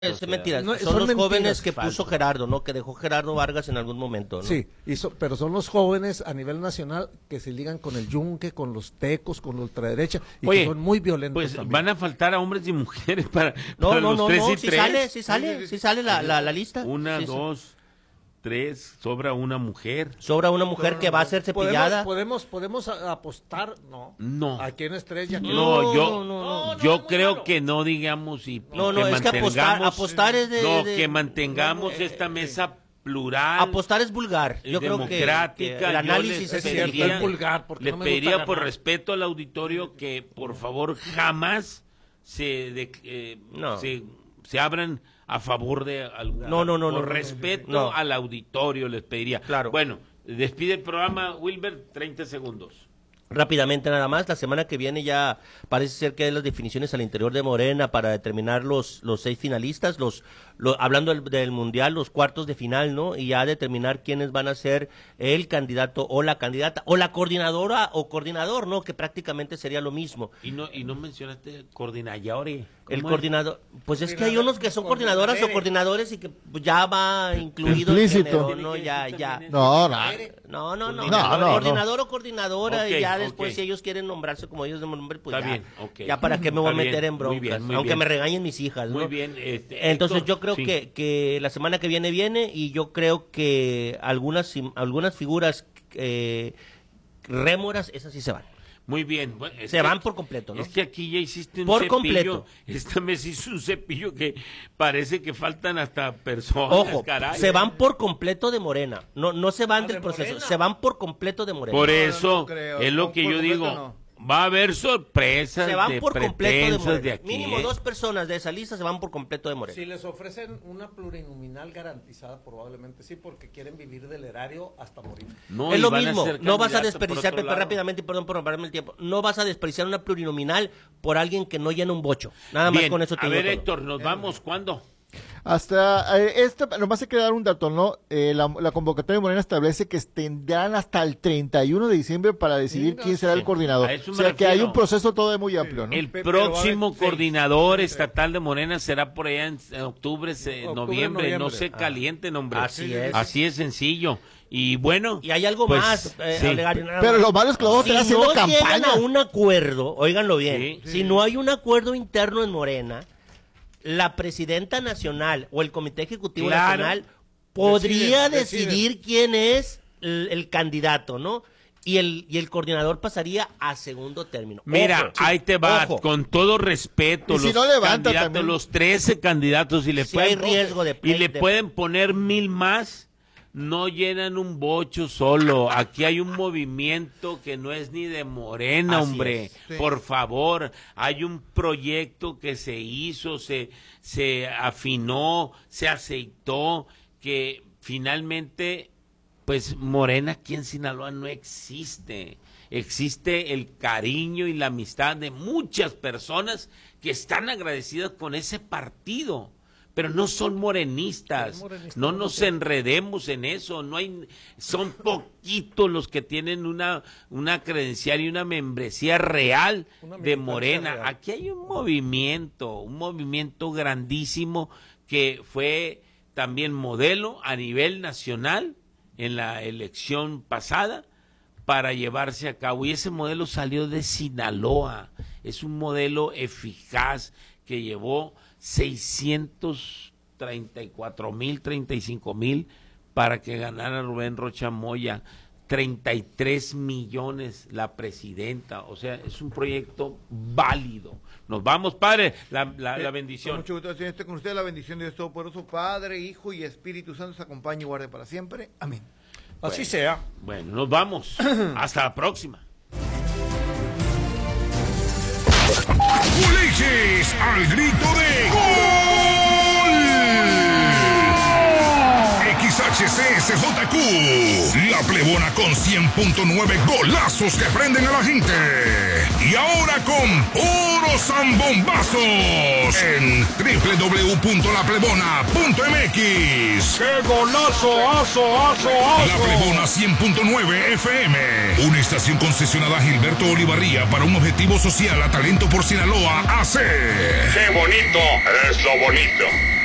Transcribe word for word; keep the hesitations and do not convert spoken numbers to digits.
Es o sea, mentira, no, son, son los mentiras, jóvenes que falso. puso Gerardo, ¿no? Que dejó Gerardo Vargas en algún momento, ¿no? Sí, y so- pero son los jóvenes a nivel nacional que se ligan con el yunque, con los tecos, con la ultraderecha y Oye, que son muy violentos Pues también. van a faltar a hombres y mujeres para, No, para no, los no, tres no, y sí tres. sale, sí sale, sí sale la, la, la lista. Una, Sí, sí. dos, tres, sobra una mujer. Sobra una mujer No, no, que no, va a no. ser cepillada. Podemos, podemos, podemos a- apostar, no. No. ¿A quién estrella? No, No, yo, no, no, no, yo es muy creo malo. que no digamos y, y No, no, que es que apostar, mantengamos- apostar es de... no, de- que mantengamos no, esta eh, mesa plural, Apostar es vulgar. Yo creo que, democrática. que el Yo análisis les es cierto, pediría, es vulgar, porque les no me gusta pediría por ganar. respeto al auditorio que por favor jamás se de- eh, No. se, se abran a favor de alguna. No, no, no, por no, no, respeto no. al auditorio les pediría. Claro. Bueno, despide el programa, Wilber, treinta segundos. Rápidamente nada más, la semana que viene ya parece ser que hay las definiciones al interior de Morena para determinar los los seis finalistas, los, los hablando del, del mundial, los cuartos de final, ¿no? Y ya determinar quiénes van a ser el candidato o la candidata o la coordinadora o coordinador, ¿no? Que prácticamente sería lo mismo. Y no y no mencionaste coordinadores. El ¿Cómo es? coordinador, pues es que hay unos que son coordinadoras o coordinadores y que ya va incluido el Implícito. género, ¿no? Ya, ya. No, no. No, no, no, No, no, coordinador o coordinadora Ok, y ya después ok. si ellos quieren nombrarse como ellos de nombre, pues Está ya, bien, ok. ya para qué me voy Está a meter bien, en muy broncas, bien, muy aunque bien. me regañen mis hijas, ¿no? Muy bien. Este, Entonces Héctor, yo creo sí. que, que la semana que viene viene y yo creo que algunas algunas figuras eh, rémoras, esas sí se van. Muy bien. Bueno, es Se que- van por completo, ¿no? Es que aquí ya hiciste un Por cepillo. completo. Esta vez hizo un cepillo que parece que faltan hasta personas, Ojo, caray. se van por completo de Morena, no no se van Ah, del ¿de proceso, Morena? se van por completo de Morena. Por no, eso no creo. es lo No, que por yo completo digo. no. Va a haber sorpresas Se van de por completo de pretensas Morena. de aquí. Mínimo ¿eh? dos personas de esa lista se van por completo de Morena. Si les ofrecen una plurinominal garantizada, probablemente sí, porque quieren vivir del erario hasta morir. No, es y lo van a mismo, ser no vas a candidatos por desperdiciar, otro Pepe, lado. rápidamente, perdón por romperme el tiempo, no vas a desperdiciar una plurinominal por alguien que no llena un bocho. Nada más Bien, con eso te a digo ver, todo. Héctor, ¿nos vamos cuándo? Hasta, eh, esta, nomás hay que dar un dato, ¿no? Eh, la, la convocatoria de Morena establece que tendrán hasta el treinta y uno de diciembre para decidir quién será el coordinador. A eso O me sea que hay refiero. un proceso todo muy amplio, ¿no? El Pe- pero va a próximo haber seis. coordinador estatal de Morena será por allá en en octubre, se- Octubre, noviembre, no noviembre. se calienten, hombre. Así es. Así es sencillo. Y bueno. Y hay algo pues, más, eh, sí. Olegario, nada Pero más. lo malo es que lo vamos a Si tener haciendo no llegan campaña. a un acuerdo, óiganlo bien, Sí. si no hay un acuerdo interno en Morena, la presidenta nacional o el comité ejecutivo Claro. nacional podría Deciden, deciden. decidir quién es el, el candidato, ¿no? Y el, y el coordinador pasaría a segundo término. Mira, Ojo, ahí te va, ojo. con todo respeto, Y si los no levanta candidatos, también. los trece candidatos, y le Si pueden, hay riesgo de y play- le de- pueden poner mil más, no llenan un bocho solo. Aquí hay un movimiento que no es ni de Morena, Así hombre. es. Sí. Por favor, hay un proyecto que se hizo, se, se afinó, se aceitó, que finalmente, pues Morena aquí en Sinaloa no existe. Existe el cariño y la amistad de muchas personas que están agradecidas con ese partido, pero no son morenistas. Son morenistas, No no nos sé. enredemos en eso. No hay, son poquitos los que tienen una, una credencial y una membresía real Una de militancia Morena. real. Aquí hay un movimiento, un movimiento grandísimo que fue también modelo a nivel nacional en la elección pasada para llevarse a cabo. Y ese modelo salió de Sinaloa. Es un modelo eficaz que llevó seiscientos treinta y cuatro mil, treinta y cinco mil para que ganara Rubén Rocha Moya. treinta y tres millones la presidenta. O sea, es un proyecto válido. Nos vamos, padre. La, la, la Con bendición. mucho gusto, Señor, esté con usted. La bendición de Dios Todopoderoso, Padre, Hijo y Espíritu Santo, se acompañe y guarde para siempre. Amén. Así sea. Bueno, nos vamos. Hasta la próxima. Ulises al grito de ¡Gol! X H C S J Q, la plebona con cien punto nueve golazos que prenden a la gente. Y ahora con puros zambombazos en doble u doble u doble u punto la plebona punto m x. ¡Qué golazo, aso, aso, La Plebona cien punto nueve F M, una estación concesionada a Gilberto Olivarría para un objetivo social a Talento por Sinaloa A C. ¡Qué bonito es lo bonito!